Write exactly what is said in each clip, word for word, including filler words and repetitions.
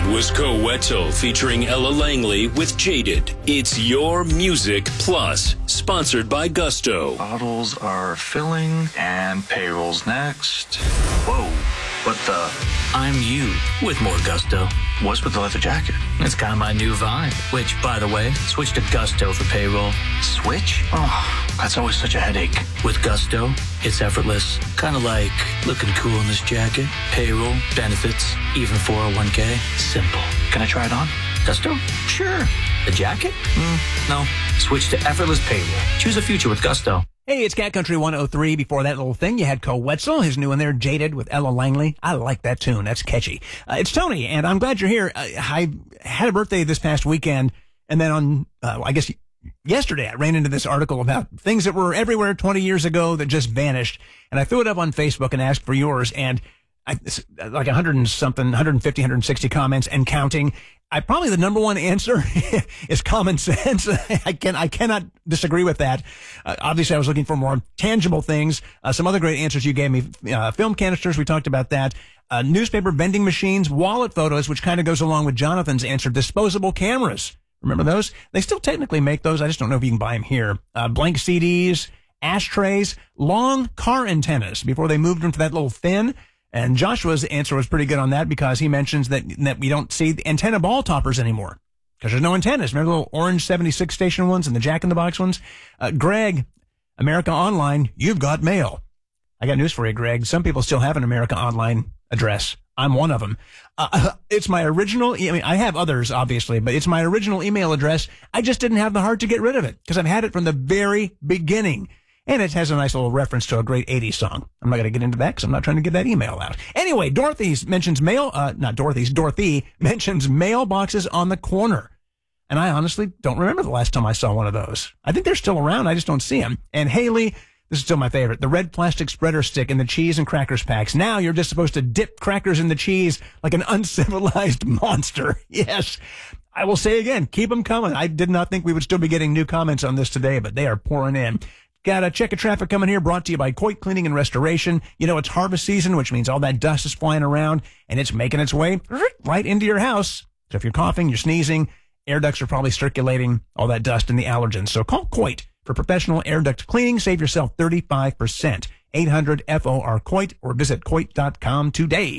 That was Coetzel featuring Ella Langley with Jaded. It's Your Music Plus, sponsored by Gusto. Bottles are filling and payroll's next. Whoa, what the? I'm you with more Gusto. What's with the leather jacket? It's kind of my new vibe, which, by the way, switch to Gusto for payroll. Switch? Oh, that's always such a headache. With Gusto, it's effortless. Kind of like looking cool in this jacket. Payroll, benefits, even four oh one k. Simple. Can I try it on? Gusto? Sure. The jacket? Mm, no. Switch to effortless payroll. Choose a future with Gusto. Hey, it's Cat Country one oh three. Before that little thing, you had Coetzel, his new one there, Jaded, with Ella Langley. I like that tune. That's catchy. Uh, it's Tony, and I'm glad you're here. Uh, I had a birthday this past weekend, and then on, uh, I guess yesterday, I ran into this article about things that were everywhere twenty years ago that just vanished, and I threw it up on Facebook and asked for yours, and I, like one hundred and something, one fifty, one sixty comments and counting. I probably the number one answer is common sense. I can I cannot disagree with that. Uh, obviously, I was looking for more tangible things. Uh, some other great answers you gave me: uh, film canisters. We talked about that. Uh, newspaper vending machines, wallet photos, which kind of goes along with Jonathan's answer. Disposable cameras. Remember those? They still technically make those. I just don't know if you can buy them here. Uh, blank C Ds, ashtrays, long car antennas before they moved them to that little thin. And Joshua's answer was pretty good on that because he mentions that, that we don't see the antenna ball toppers anymore because there's no antennas. Remember the little orange seventy-six station ones and the Jack-in-the-Box ones? Uh, Greg, America Online, you've got mail. I got news for you, Greg. Some people still have an America Online address. I'm one of them. Uh, it's my original, I mean, I have others, obviously, but it's my original email address. I just didn't have the heart to get rid of it because I've had it from the very beginning. And it has a nice little reference to a great eighties song. I'm not going to get into that because I'm not trying to get that email out. Anyway, Dorothy's mentions mail, uh, not Dorothy's, Dorothy mentions mailboxes on the corner. And I honestly don't remember the last time I saw one of those. I think they're still around. I just don't see them. And Haley, this is still my favorite, the red plastic spreader stick in the cheese and crackers packs. Now you're just supposed to dip crackers in the cheese like an uncivilized monster. Yes. I will say again, keep them coming. I did not think we would still be getting new comments on this today, but they are pouring in. Got a check of traffic coming here, brought to you by Coit Cleaning and Restoration. You know, it's harvest season, which means all that dust is flying around, and it's making its way right into your house. So if you're coughing, you're sneezing, air ducts are probably circulating all that dust and the allergens. So call Coit for professional air duct cleaning. Save yourself thirty-five percent. eight hundred F O R Coit or visit coit dot com today.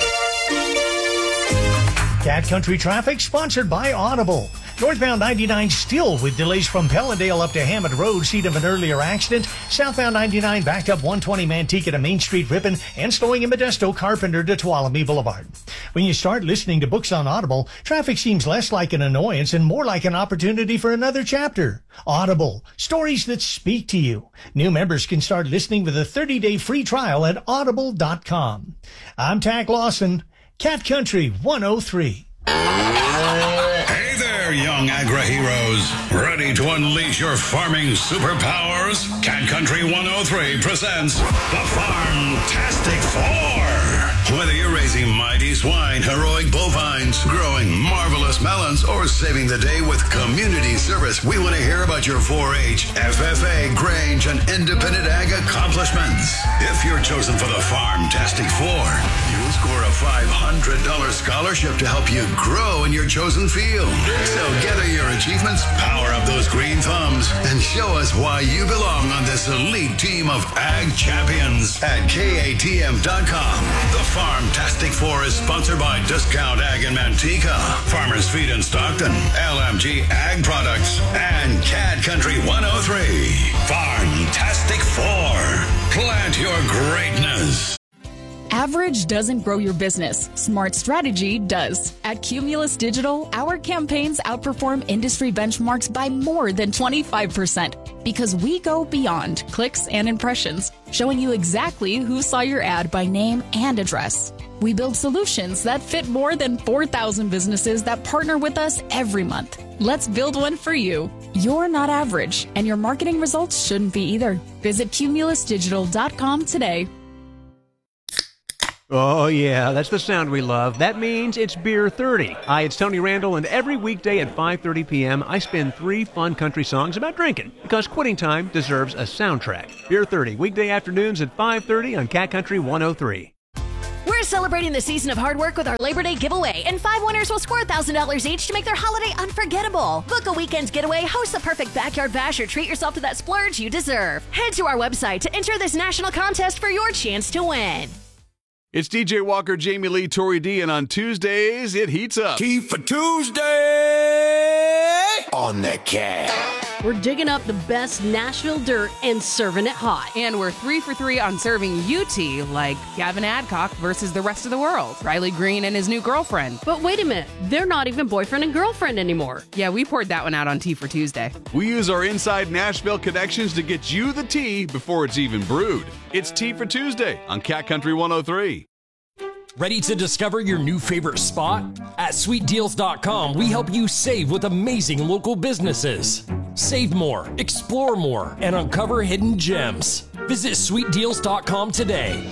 Cat Country Traffic, sponsored by Audible. Northbound ninety-nine still with delays from Pellendale up to Hammond Road, seat of an earlier accident. Southbound ninety-nine backed up one twenty Manteca to Main Street Ripon and slowing in Modesto Carpenter to Tuolumne Boulevard. When you start listening to books on Audible, traffic seems less like an annoyance and more like an opportunity for another chapter. Audible, stories that speak to you. New members can start listening with a thirty-day free trial at audible dot com. I'm Tack Lawson, Cat Country one oh three. Hey there, young agri-heroes. Ready to unleash your farming superpowers? Cat Country one oh three presents the Farmtastic Four. Whether you're raising mighty swine, heroic bovines, growing marvelous melons, or saving the day with community service, we want to hear about your four H, F F A, Grange, and independent ag accomplishments. If you're chosen for the Farmtastic Four, you'll score a five hundred dollars scholarship to help you grow in your chosen field. So gather your achievements, power up those green thumbs, and show us why you belong on this elite team of ag champions at K A T M dot com. The Farmtastic Four is sponsored by Discount Ag in Manteca, Farmers Feed in Stockton, L M G Ag Products, and Cat Country one oh three. Farmtastic Four. Plant your greatness. Average doesn't grow your business. Smart strategy does. At Cumulus Digital, our campaigns outperform industry benchmarks by more than twenty-five percent because we go beyond clicks and impressions, showing you exactly who saw your ad by name and address. We build solutions that fit more than four thousand businesses that partner with us every month. Let's build one for you. You're not average, and your marketing results shouldn't be either. Visit cumulus digital dot com today. Oh, yeah, that's the sound we love. That means it's Beer thirty. Hi, it's Tony Randall, and every weekday at five thirty p.m., I spin three fun country songs about drinking, because quitting time deserves a soundtrack. Beer thirty, weekday afternoons at five thirty on Cat Country one oh three. We're celebrating the season of hard work with our Labor Day giveaway, and five winners will score one thousand dollars each to make their holiday unforgettable. Book a weekend's getaway, host the perfect backyard bash, or treat yourself to that splurge you deserve. Head to our website to enter this national contest for your chance to win. It's D J Walker, Jamie Lee, Tori D, and on Tuesdays, it heats up. Tea for Tuesday on the Cat. We're digging up the best Nashville dirt and serving it hot. And we're three for three on serving you tea, like Gavin Adcock versus the rest of the world, Riley Green and his new girlfriend. But wait a minute, they're not even boyfriend and girlfriend anymore. Yeah, we poured that one out on Tea for Tuesday. We use our inside Nashville connections to get you the tea before it's even brewed. It's Tea for Tuesday on Cat Country one oh three. Ready to discover your new favorite spot? At sweet deals dot com, we help you save with amazing local businesses. Save more, explore more, and uncover hidden gems. Visit sweet deals dot com today.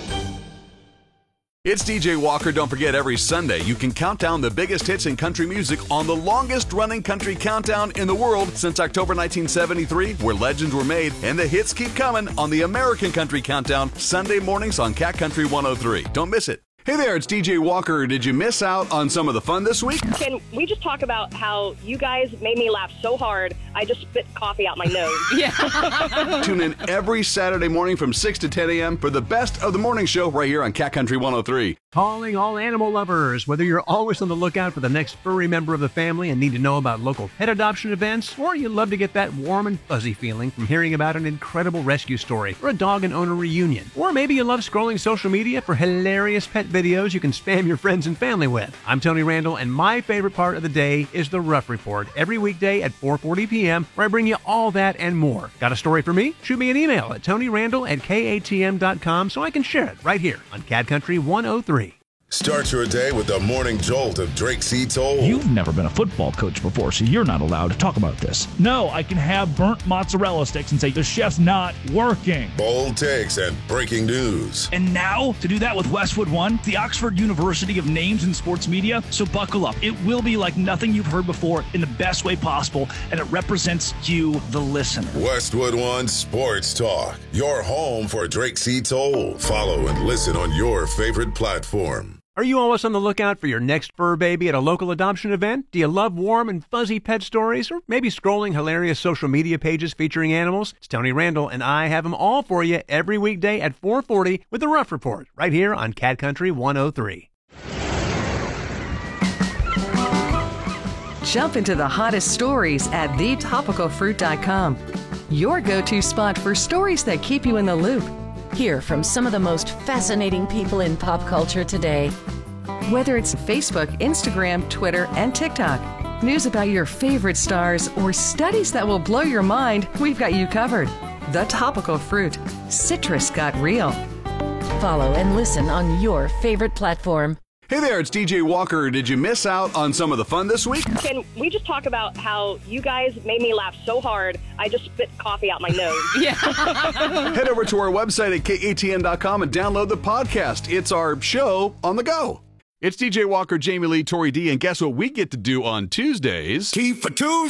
It's D J Walker. Don't forget, every Sunday you can count down the biggest hits in country music on the longest-running country countdown in the world since October nineteen seventy-three, where legends were made, and the hits keep coming on the American Country Countdown, Sunday mornings on Cat Country one oh three. Don't miss it. Hey there, it's D J Walker. Did you miss out on some of the fun this week? Can we just talk about how you guys made me laugh so hard, I just spit coffee out my nose? Yeah. Tune in every Saturday morning from six to ten a.m. for the best of the morning show right here on Cat Country one oh three. Calling all animal lovers. Whether you're always on the lookout for the next furry member of the family and need to know about local pet adoption events, or you love to get that warm and fuzzy feeling from hearing about an incredible rescue story or a dog and owner reunion, or maybe you love scrolling social media for hilarious pet videos you can spam your friends and family with. I'm Tony Randall, and my favorite part of the day is the Rough Report every weekday at four forty p.m. where I bring you all that and more. Got a story for me? Shoot me an email at tonyrandall at K A T M dot com so I can share it right here on Cat Country one oh three. Start your day with the morning jolt of Drake C. Toll. You've never been a football coach before, so you're not allowed to talk about this. No, I can have burnt mozzarella sticks and say, the chef's not working. Bold takes and breaking news. And now, to do that with Westwood One, the Oxford University of Names in Sports Media. So buckle up. It will be like nothing you've heard before in the best way possible, and it represents you, the listener. Westwood One Sports Talk, your home for Drake C. Toll. Follow and listen on your favorite platform. Are you always on the lookout for your next fur baby at a local adoption event? Do you love warm and fuzzy pet stories, or maybe scrolling hilarious social media pages featuring animals? It's Tony Randall, and I have them all for you every weekday at four forty with the Rough Report, right here on Cat Country one oh three. Jump into the hottest stories at the topical fruit dot com, your go-to spot for stories that keep you in the loop. Hear from some of the most fascinating people in pop culture today. Whether it's Facebook, Instagram, Twitter, and TikTok, news about your favorite stars, or studies that will blow your mind, we've got you covered. The Topical Fruit. Citrus got real. Follow and listen on your favorite platform. Hey there, it's D J Walker. Did you miss out on some of the fun this week? Can we just talk about how you guys made me laugh so hard, I just spit coffee out my nose? Yeah. Head over to our website at K A T M dot com and download the podcast. It's our show on the go. It's D J Walker, Jamie Lee, Tori D, and guess what we get to do on Tuesdays? Tea for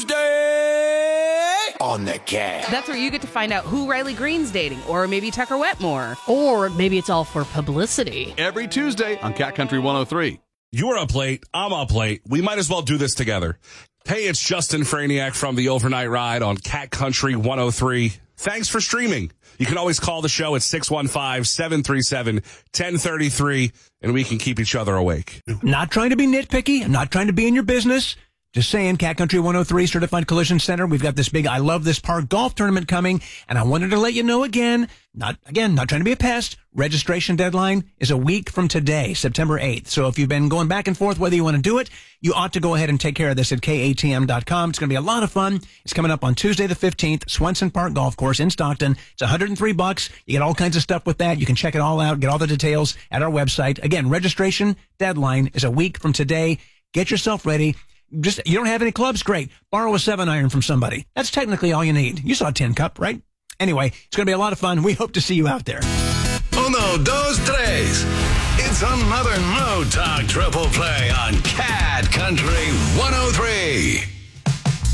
Tuesday on the Cat. That's where you get to find out who Riley Green's dating, or maybe Tucker Wetmore. Or maybe it's all for publicity. Every Tuesday on Cat Country one oh three. You're up late. I'm up late. We might as well do this together. Hey, it's Justin Franiak from the Overnight Ride on Cat Country one oh three. Thanks for streaming. You can always call the show at six one five, seven three seven, one zero three three, and we can keep each other awake. Not trying to be nitpicky. I'm not trying to be in your business. Just saying, Cat Country one oh three Certified Collision Center, we've got this big I Love This Park golf tournament coming, and I wanted to let you know again, not again, not trying to be a pest, registration deadline is a week from today, September eighth. So if you've been going back and forth whether you want to do it, you ought to go ahead and take care of this at K A T M dot com. It's going to be a lot of fun. It's coming up on Tuesday the fifteenth, Swenson Park Golf Course in Stockton. It's one hundred three bucks. You get all kinds of stuff with that. You can check it all out, get all the details at our website. Again, registration deadline is a week from today. Get yourself ready. Just, you don't have any clubs? Great. Borrow a seven iron from somebody. That's technically all you need. You saw a tin cup, right? Anyway, it's going to be a lot of fun. We hope to see you out there. Uno, dos, tres. It's another No Talk triple play on Cat Country one oh three.